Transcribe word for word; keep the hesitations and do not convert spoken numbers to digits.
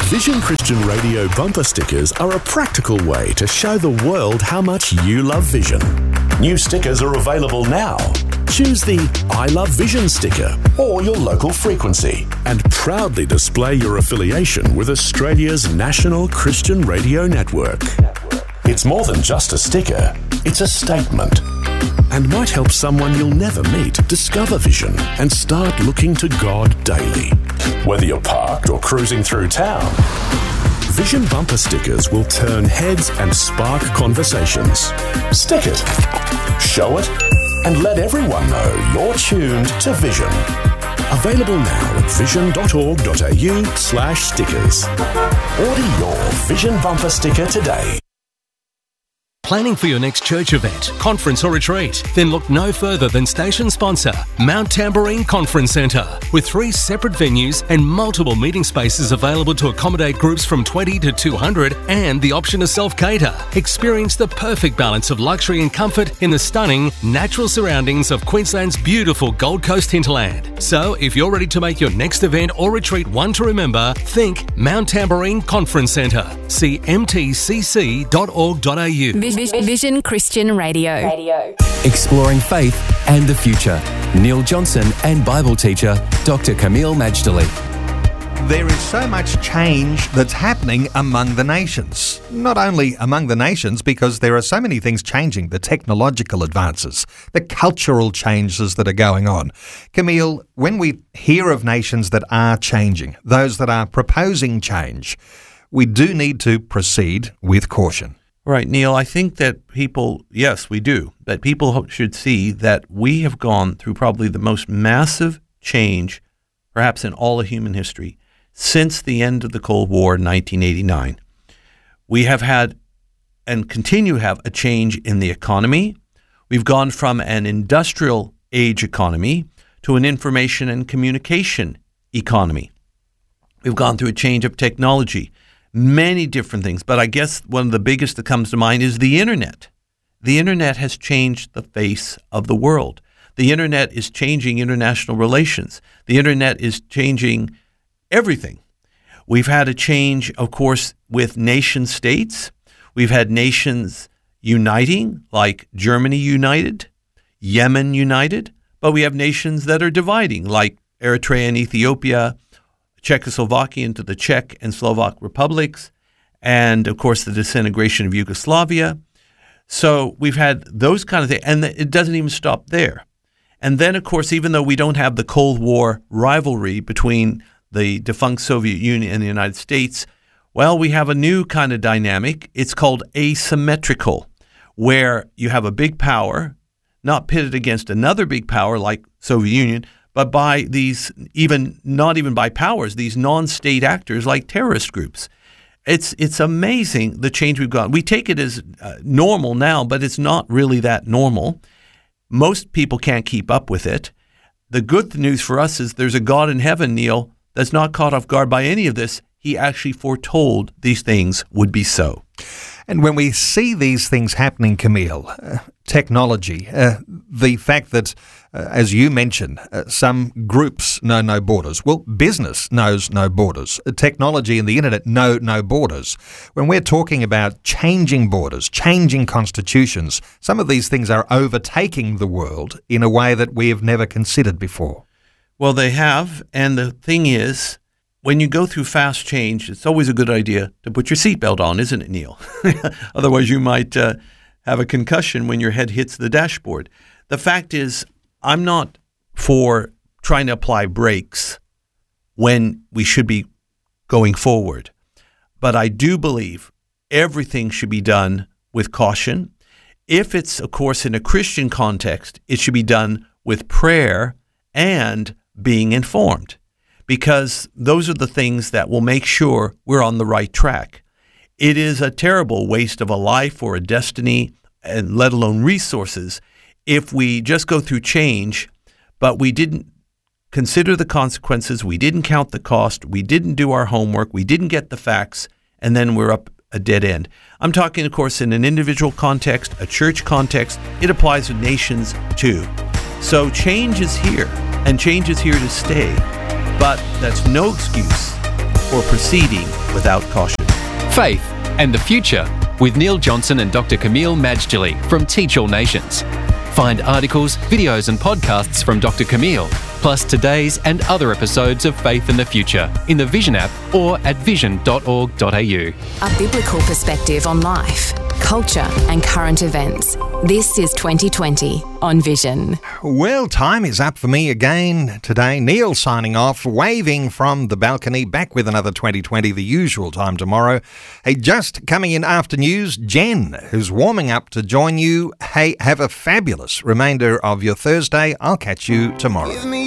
Vision Christian Radio bumper stickers are a practical way to show the world how much you love Vision. New stickers are available now. Choose the I Love Vision sticker or your local frequency and proudly display your affiliation with Australia's national Christian radio network. It's more than just a sticker, it's a statement, and might help someone you'll never meet discover Vision and start looking to God daily. Whether you're parked or cruising through town, Vision bumper stickers will turn heads and spark conversations. Stick it, show it, and let everyone know you're tuned to Vision. Available now at vision.org.au slash stickers. Order your Vision bumper sticker today. Planning for your next church event, conference or retreat? Then look no further than station sponsor, Mount Tamborine Conference Centre. With three separate venues and multiple meeting spaces available to accommodate groups from twenty to two hundred and the option to self-cater. Experience the perfect balance of luxury and comfort in the stunning, natural surroundings of Queensland's beautiful Gold Coast hinterland. So, if you're ready to make your next event or retreat one to remember, think Mount Tamborine Conference Centre. See m t c c dot org dot a u. Vision Christian Radio. Radio. Exploring faith and the future. Neil Johnson and Bible teacher Doctor Kameel Majdali. There is so much change that's happening among the nations. Not only among the nations, because there are so many things changing, the technological advances, the cultural changes that are going on. Kameel, when we hear of nations that are changing, those that are proposing change, we do need to proceed with caution. Right, Neil, I think that people, yes, we do, that people should see that we have gone through probably the most massive change, perhaps in all of human history, since the end of the Cold War in nineteen eighty-nine. We have had and continue to have a change in the economy. We've gone from an industrial age economy to an information and communication economy. We've gone through a change of technology. Many different things, but I guess one of the biggest that comes to mind is the internet. The internet has changed the face of the world. The internet is changing international relations. The internet is changing everything. We've had a change, of course, with nation states. We've had nations uniting, like Germany united, Yemen united, but we have nations that are dividing, like Eritrea and Ethiopia, Czechoslovakia into the Czech and Slovak republics, and, of course, the disintegration of Yugoslavia. So we've had those kind of things, and it doesn't even stop there. And then, of course, even though we don't have the Cold War rivalry between the defunct Soviet Union and the United States, well, we have a new kind of dynamic. It's called asymmetrical, where you have a big power, not pitted against another big power like Soviet Union, but by these, even not even by powers, these non-state actors like terrorist groups. It's it's amazing the change we've got. We take it as uh, normal now, but it's not really that normal. Most people can't keep up with it. The good news for us is there's a God in heaven, Neil, that's not caught off guard by any of this. He actually foretold these things would be so. And when we see these things happening, Kameel, uh, technology, uh, the fact that, uh, as you mentioned, uh, some groups know no borders. Well, business knows no borders. Uh, technology and the internet know no borders. When we're talking about changing borders, changing constitutions, some of these things are overtaking the world in a way that we have never considered before. Well, they have, and the thing is, when you go through fast change, it's always a good idea to put your seatbelt on, isn't it, Neil? Otherwise, you might uh, have a concussion when your head hits the dashboard. The fact is, I'm not for trying to apply brakes when we should be going forward. But I do believe everything should be done with caution. If it's, of course, in a Christian context, it should be done with prayer and being informed, because those are the things that will make sure we're on the right track. It is a terrible waste of a life or a destiny, and let alone resources, if we just go through change, but we didn't consider the consequences, we didn't count the cost, we didn't do our homework, we didn't get the facts, and then we're up a dead end. I'm talking, of course, in an individual context, a church context. It applies to nations too. So change is here, and change is here to stay. But that's no excuse or proceeding without caution. Faith and the Future with Neil Johnson and Doctor Camille Majdali from Teach All Nations. Find articles, videos and podcasts from Doctor Camille, plus today's and other episodes of Faith and the Future in the Vision app or at vision dot org dot a u. A biblical perspective on life, culture and current events. This is twenty twenty on Vision. Well, time is up for me again today. Neil signing off, waving from the balcony, back with another twenty twenty, the usual time tomorrow. Hey, just coming in after news, Jen, who's warming up to join you. Hey, have a fabulous remainder of your Thursday. I'll catch you tomorrow.